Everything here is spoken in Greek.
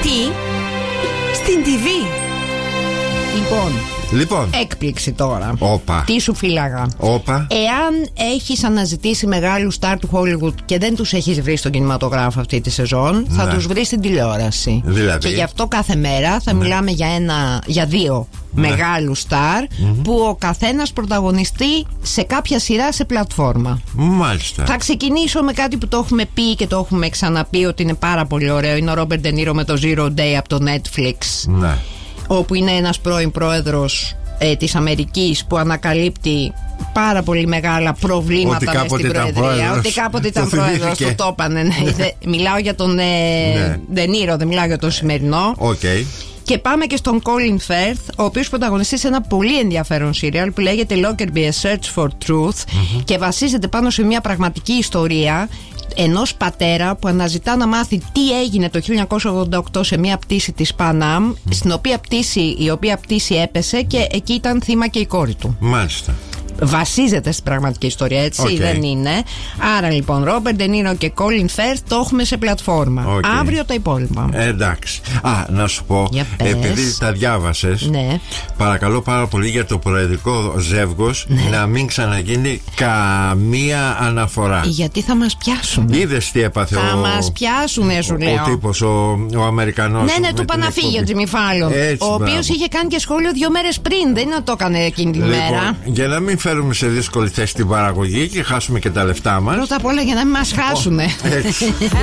Τι? Στην TV. Λοιπόν, έκπληξη τώρα. Όπα. Τι σου φύλαγα. Όπα. Εάν έχεις αναζητήσει μεγάλους στάρ του Hollywood και δεν τους έχεις βρει στον κινηματογράφο αυτή τη σεζόν, θα τους βρεις στην τηλεόραση. Δηλαδή. Και γι' αυτό κάθε μέρα θα μιλάμε για δύο μεγάλους στάρ που ο καθένας πρωταγωνιστεί σε κάποια σειρά σε πλατφόρμα. Μάλιστα. Θα ξεκινήσω με κάτι που το έχουμε πει και το έχουμε ξαναπεί ότι είναι πάρα πολύ ωραίο. Είναι ο Ρόμπερτ Ντε Νίρο με το Zero Day από το Netflix. Ναι. Όπου είναι ένας πρώην πρόεδρος της Αμερικής που ανακαλύπτει πάρα πολύ μεγάλα προβλήματα μες στην Προεδρία. Ότι κάποτε ήταν πρόεδρος, το είπανε. Μιλάω για τον Ντε Νίρο, δεν μιλάω για το σημερινό. Okay. Και πάμε και στον Colin Firth, ο οποίος πρωταγωνιστεί σε ένα πολύ ενδιαφέρον σύριαλ που λέγεται Lockerbie: A Search for Truth και βασίζεται πάνω σε μια πραγματική ιστορία ενός πατέρα που αναζητά να μάθει τι έγινε το 1988 σε μια πτήση της Pan Am, η οποία πτήση έπεσε και εκεί ήταν θύμα και η κόρη του. Μάλιστα. Βασίζεται στην πραγματική ιστορία, έτσι, δεν είναι. Άρα λοιπόν, Ρόμπερτ Ντε Νίρο και Colin Firth το έχουμε σε πλατφόρμα. Αύριο τα υπόλοιπα. Εντάξει. Να σου πω, επειδή τα διάβασες, παρακαλώ πάρα πολύ για το προεδρικό ζεύγος να μην ξαναγίνει καμία αναφορά. Γιατί θα μας πιάσουν. Είδες τι έπαθε θα μας πιάσουνε, σου λέω. Ο τύπος, ο Αμερικανός. Ναι, του Παναφύγει ο Τζιμι Φάλλον. Ο οποίος είχε κάνει και σχόλιο 2 μέρες πριν. Δεν είναι να το έκανε εκείνη τη μέρα. Για να μην φέρουμε σε δύσκολη θέση την παραγωγή και χάσουμε και τα λεφτά μας. Πρώτα απ' όλα για να μην μας χάσουνε.